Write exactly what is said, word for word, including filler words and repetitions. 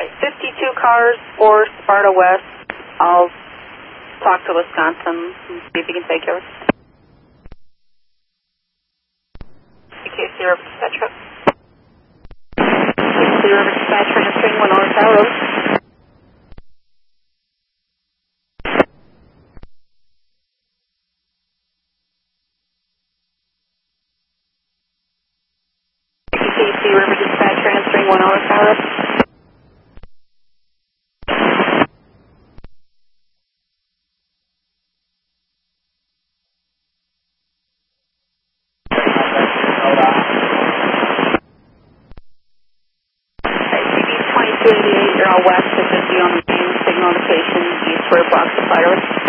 Alright, fifty-two cars for Sparta West. I'll talk to Wisconsin and see if he can take care of it. K C River Dispatch Truck. K C River Dispatch transferring one North Tower Road. K C River Dispatch transferring one North Tower Road. twenty-two eighty-eight, you're all west of fifty on the main signal location, east for a box of fire.